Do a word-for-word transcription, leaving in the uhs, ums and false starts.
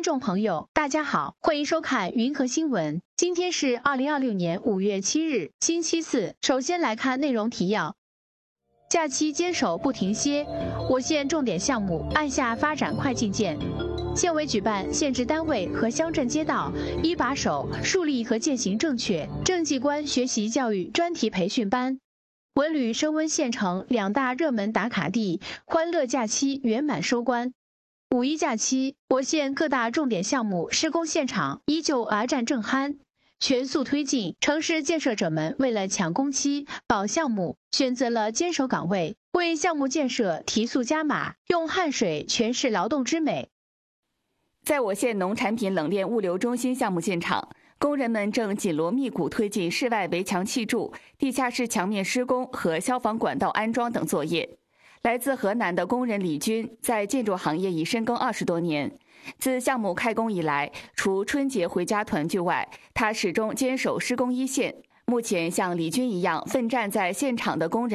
观众朋友，大家好，欢迎收看云和新闻。今天是二零二六年五月七日，星期四。首先来看内容提要。假期坚守不停歇，我县重点项目按下发展快进键。县委举办县直单位和乡镇街道一把手树立和践行正确政绩观学习教育专题培训班。文旅升温县城两大热门打卡地，欢乐假期圆满收官。五一假期，我县各大重点项目施工现场依旧鏵战正酣，全速推进。城市建设者们为了抢工期、保项目，选择了坚守岗位，为项目建设提速加码，用汗水诠释劳动之美。 在我县农产品冷链物流中心项目现场，工人们正紧锣密鼓推进室外围墙砌筑、地下室墙面施工和消防管道安装等作业。来自河南的工人李军在建筑行业已深耕二十多年。自项目开工以来，除春节回家团聚外，他始终坚守施工一线。目前，像李军一样奋战在现场的工人